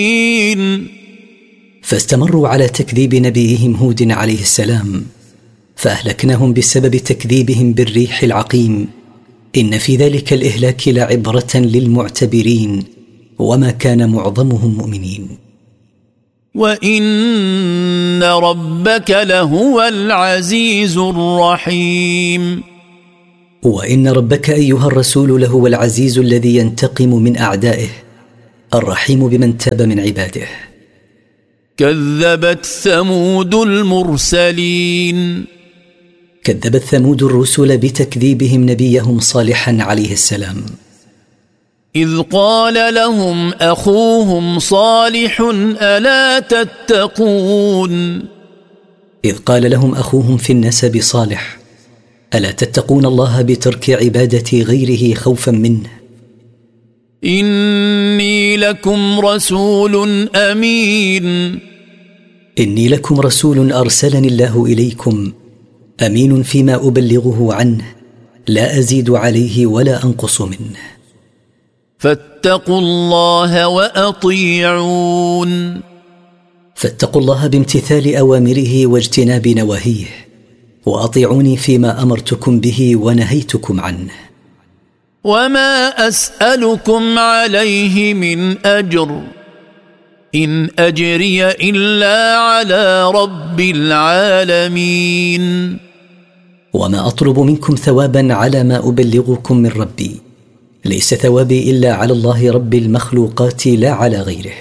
فاستمروا على تكذيب نبيهم هود عليه السلام، فأهلكناهم بسبب تكذيبهم بالريح العقيم. إن في ذلك الإهلاك لعبرة للمعتبرين، وما كان معظمهم مؤمنين. وإن ربك لهو العزيز الرحيم. وإن ربك أيها الرسول لهو العزيز الذي ينتقم من أعدائه، الرحيم بمن تاب من عباده. كذبت ثمود المرسلين. كذبت ثمود الرسل بتكذيبهم نبيهم صالحا عليه السلام، إذ قال لهم أخوهم صالح ألا تتقون. إذ قال لهم أخوهم في النسب صالح: ألا تتقون الله بترك عبادة غيره خوفا منه. إني لكم رسول أمين. إني لكم رسول أرسلني الله إليكم، أمين فيما أبلغه عنه، لا أزيد عليه ولا أنقص منه. فاتقوا الله وأطيعون. فاتقوا الله بامتثال أوامره واجتناب نواهيه، وأطيعوني فيما أمرتكم به ونهيتكم عنه. وما أسألكم عليه من أجر، إن أجري إلا على رب العالمين. وما أطلب منكم ثوابا على ما أبلغكم من ربي، ليس ثوابي إلا على الله رب المخلوقات لا على غيره.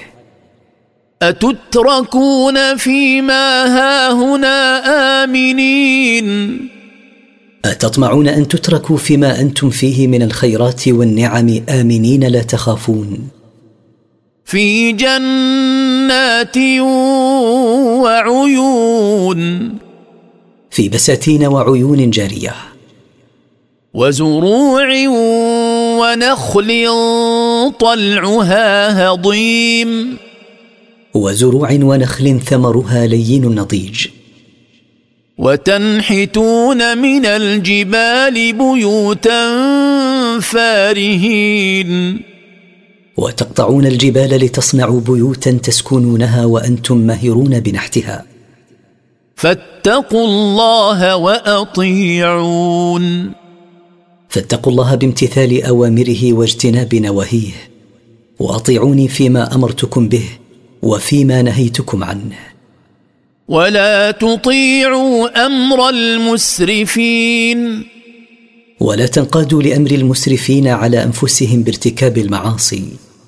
أتتركون فيما هاهنا آمنين. أتطمعون أن تتركوا فيما أنتم فيه من الخيرات والنعم آمنين لا تخافون؟ في جنات وعيون. في بساتين وعيون جارية. وزروع ونخل طلعها هضيم. وزروع ونخل ثمرها لين نضيج. وتنحتون من الجبال بيوتا فارهين. وتقطعون الجبال لتصنعوا بيوتا تسكنونها وأنتم ماهرون بنحتها. فاتقوا الله وأطيعون. فاتقوا الله بامتثال أوامره واجتناب نواهيه، وأطيعوني فيما أمرتكم به وفيما نهيتكم عنه. ولا تطيعوا أمر المسرفين. ولا تنقادوا لأمر المسرفين على أنفسهم بارتكاب المعاصي،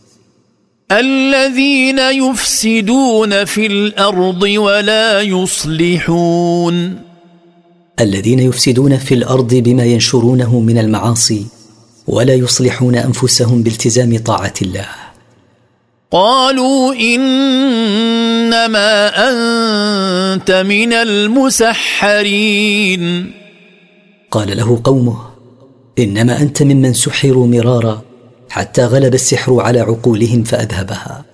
الذين يفسدون في الأرض ولا يصلحون. الذين يفسدون في الأرض بما ينشرونه من المعاصي، ولا يصلحون أنفسهم بالتزام طاعة الله. قالوا إنما أنت من المسحرين. قال له قومه: إنما أنت ممن سحروا مرارا حتى غلب السحر على عقولهم فأذهبها.